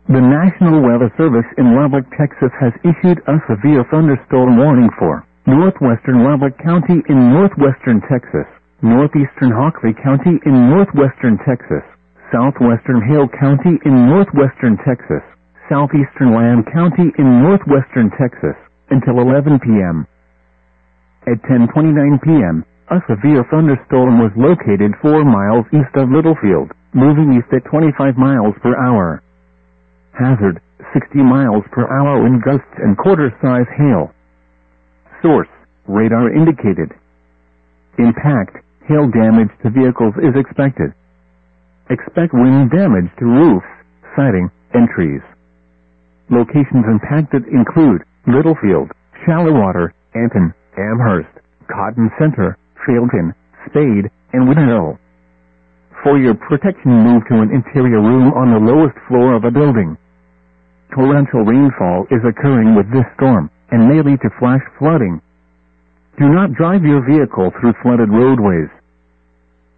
The National Weather Service in Lubbock, Texas has issued a severe thunderstorm warning for northwestern Lubbock County in northwestern Texas, northeastern Hockley County in northwestern Texas, southwestern Hale County in northwestern Texas, southeastern Lamb County in northwestern Texas, until 11 p.m. At 10:29 p.m., a severe thunderstorm was located 4 miles east of Littlefield, moving east at 25 miles per hour. Hazard, 60 miles per hour wind gusts and quarter-size hail. Source, radar indicated. Impact, hail damage to vehicles is expected. Expect wind damage to roofs, siding, and trees. Locations impacted include Littlefield, Shallowater, Anton, Amherst, Cotton Center, Fielden, Spade, and Winnehill. For your protection, move to an interior room on the lowest floor of a building. Torrential rainfall is occurring with this storm, and may lead to flash flooding. Do not drive your vehicle through flooded roadways.